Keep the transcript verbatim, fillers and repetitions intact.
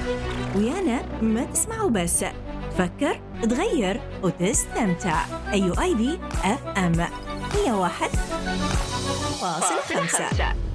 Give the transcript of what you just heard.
ويانا ما تسمعوا بس، فكر، تغير وتستمتع. أيو آي بي إف إم مية وواحد فاصلة خمسة.